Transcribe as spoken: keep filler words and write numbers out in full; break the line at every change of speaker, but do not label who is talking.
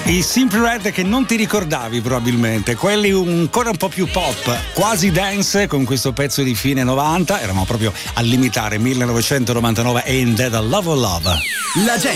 I Simply Red che non ti ricordavi probabilmente, quelli ancora un po' più pop, quasi dance, con questo pezzo di fine novanta, eravamo proprio al limitare millenovecentonovantanove, Ain't That a Love of Love.
La gente